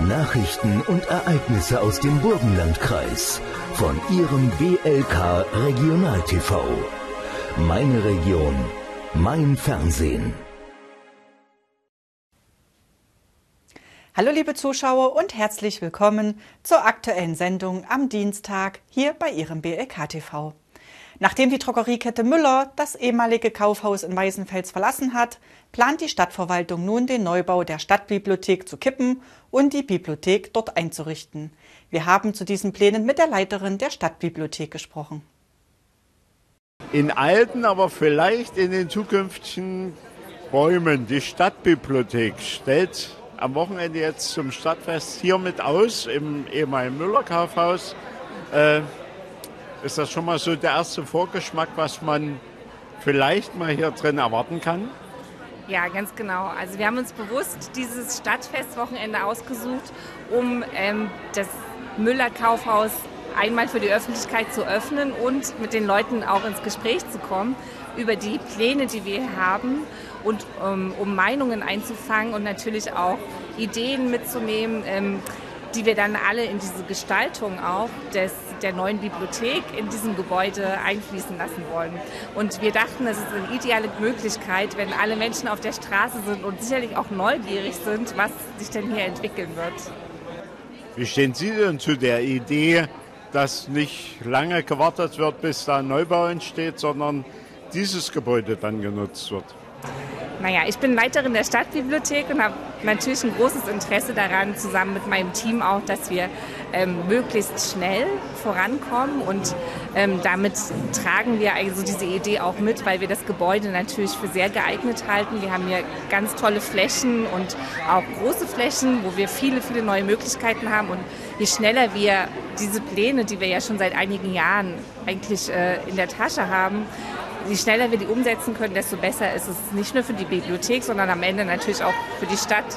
Nachrichten und Ereignisse aus dem Burgenlandkreis von Ihrem BLK Regional TV. Meine Region, mein Fernsehen. Hallo liebe Zuschauer und herzlich willkommen zur aktuellen Sendung am Dienstag hier bei Ihrem BLK TV. Nachdem die Drogeriekette Müller das ehemalige Kaufhaus in Weißenfels verlassen hat, plant die Stadtverwaltung nun den Neubau der Stadtbibliothek zu kippen und die Bibliothek dort einzurichten. Wir haben zu diesen Plänen mit der Leiterin der Stadtbibliothek gesprochen. In alten, aber vielleicht in den zukünftigen Räumen. Die Stadtbibliothek stellt am Wochenende jetzt zum Stadtfest hier mit aus, im ehemaligen Müller-Kaufhaus. Ist das schon mal so der erste Vorgeschmack, was man vielleicht mal hier drin erwarten kann? Ja, ganz genau. Also wir haben uns bewusst dieses Stadtfestwochenende ausgesucht, um das Müller-Kaufhaus einmal für die Öffentlichkeit zu öffnen und mit den Leuten auch ins Gespräch zu kommen über die Pläne, die wir haben und um Meinungen einzufangen und natürlich auch Ideen mitzunehmen, die wir dann alle in diese Gestaltung auch der neuen Bibliothek in diesem Gebäude einfließen lassen wollen. Und wir dachten, es ist eine ideale Möglichkeit, wenn alle Menschen auf der Straße sind und sicherlich auch neugierig sind, was sich denn hier entwickeln wird. Wie stehen Sie denn zu der Idee, dass nicht lange gewartet wird, bis da ein Neubau entsteht, sondern dieses Gebäude dann genutzt wird? Naja, ich bin Leiterin der Stadtbibliothek und habe natürlich ein großes Interesse daran, zusammen mit meinem Team auch, dass wir möglichst schnell vorankommen und damit tragen wir also diese Idee auch mit, weil wir das Gebäude natürlich für sehr geeignet halten. Wir haben hier ganz tolle Flächen und auch große Flächen, wo wir viele, viele neue Möglichkeiten haben und je schneller wir diese Pläne, die wir ja schon seit einigen Jahren eigentlich in der Tasche haben, je schneller wir die umsetzen können, desto besser ist es nicht nur für die Bibliothek, sondern am Ende natürlich auch für die Stadt.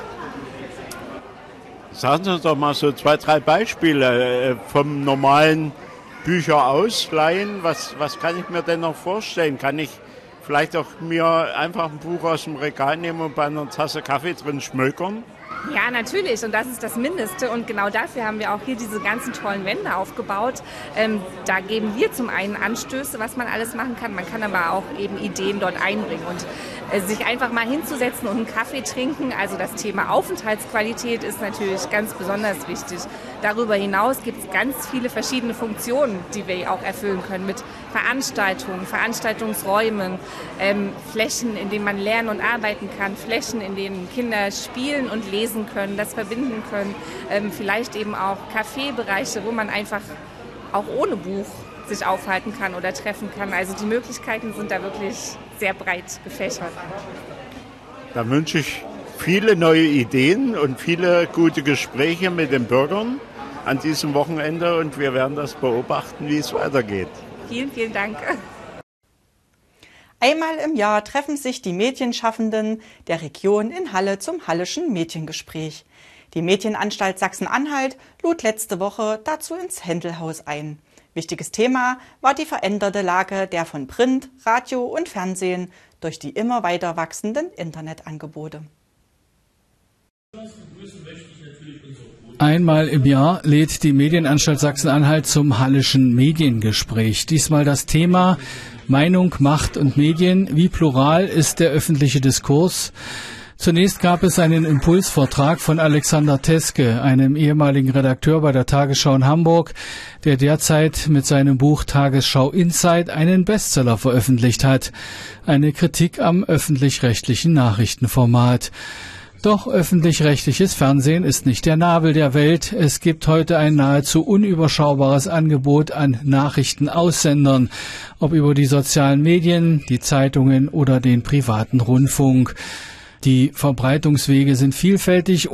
Sagen Sie uns doch mal so 2, 3 Beispiele vom normalen Bücher ausleihen. Was kann ich mir denn noch vorstellen? Kann ich vielleicht auch mir einfach ein Buch aus dem Regal nehmen und bei einer Tasse Kaffee drin schmökern? Ja, natürlich. Und das ist das Mindeste. Und genau dafür haben wir auch hier diese ganzen tollen Wände aufgebaut. Da geben wir zum einen Anstöße, was man alles machen kann. Man kann aber auch eben Ideen dort einbringen. Und sich einfach mal hinzusetzen und einen Kaffee trinken. Also das Thema Aufenthaltsqualität ist natürlich ganz besonders wichtig. Darüber hinaus gibt es ganz viele verschiedene Funktionen, die wir auch erfüllen können mit Veranstaltungen, Veranstaltungsräumen, Flächen, in denen man lernen und arbeiten kann, Flächen, in denen Kinder spielen und lesen können, das verbinden können, vielleicht eben auch Kaffeebereiche, wo man einfach auch ohne Buch sich aufhalten kann oder treffen kann. Also die Möglichkeiten sind da wirklich sehr breit gefächert. Da wünsche ich viele neue Ideen und viele gute Gespräche mit den Bürgern an diesem Wochenende und wir werden das beobachten, wie es weitergeht. Vielen, vielen Dank. Einmal im Jahr treffen sich die Medienschaffenden der Region in Halle zum Halleschen Mediengespräch. Die Medienanstalt Sachsen-Anhalt lud letzte Woche dazu ins Händelhaus ein. Wichtiges Thema war die veränderte Lage der von Print, Radio und Fernsehen durch die immer weiter wachsenden Internetangebote. Einmal im Jahr lädt die Medienanstalt Sachsen-Anhalt zum Halleschen Mediengespräch. Diesmal das Thema Meinung, Macht und Medien. Wie plural ist der öffentliche Diskurs? Zunächst gab es einen Impulsvortrag von Alexander Teske, einem ehemaligen Redakteur bei der Tagesschau in Hamburg, der derzeit mit seinem Buch Tagesschau Insight einen Bestseller veröffentlicht hat. Eine Kritik am öffentlich-rechtlichen Nachrichtenformat. Doch öffentlich-rechtliches Fernsehen ist nicht der Nabel der Welt. Es gibt heute ein nahezu unüberschaubares Angebot an Nachrichtenaussendern, ob über die sozialen Medien, die Zeitungen oder den privaten Rundfunk. Die Verbreitungswege sind vielfältig